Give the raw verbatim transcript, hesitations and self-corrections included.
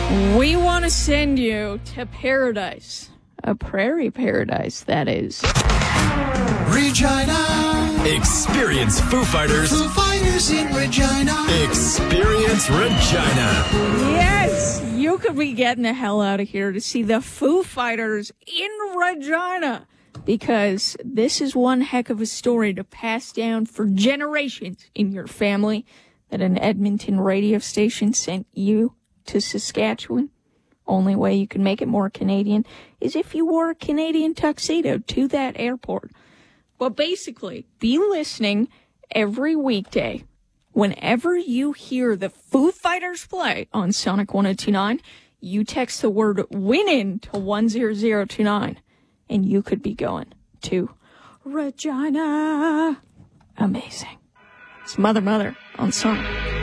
We want to send you to paradise. A prairie paradise, that is. Regina. Experience Foo Fighters. Foo Fighters in Regina. Experience Regina. Yes, you could be getting the hell out of here to see the Foo Fighters in Regina. Because this is one heck of a story to pass down for generations in your family that an Edmonton radio station sent you to Saskatchewan. Only way you can make it more Canadian is if you wore a Canadian tuxedo to that airport. But basically, be listening every weekday. Whenever you hear the Foo Fighters play on Sonic one oh two point nine, you text the word WINNIN to one zero zero two nine, and you could be going to Regina. Amazing. It's Mother Mother on Sonic.